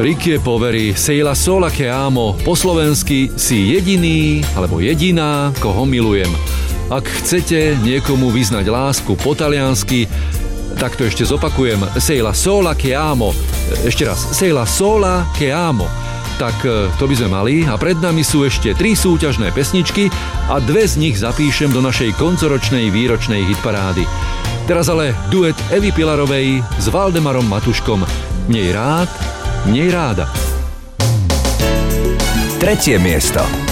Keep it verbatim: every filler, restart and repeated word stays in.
Rikie poveri, sei la sola che amo, po slovensky si jediný alebo jediná, koho milujem. Ak chcete niekomu vyznať lásku po taliansky, tak to ešte zopakujem, sei la sola che amo. Ešte raz, sei la sola che amo. Tak to by sme mali a pred nami sú ešte tri súťažné pesničky a dve z nich zapíšem do našej koncoročnej výročnej hitparády. Teraz ale duet Evy Pilarovej s Valdemarom Matuškom. Mnej rád, mnej ráda. Tretie miesto.